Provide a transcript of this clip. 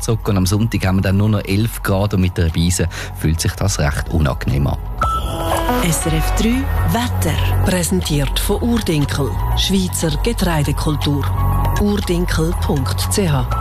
angezogen und am Sonntag haben wir dann nur noch 11 Grad und mit der Beise fühlt sich das recht unangenehm an. SRF 3 Wetter. Präsentiert von Urdinkel, Schweizer Getreidekultur. urdinkel.ch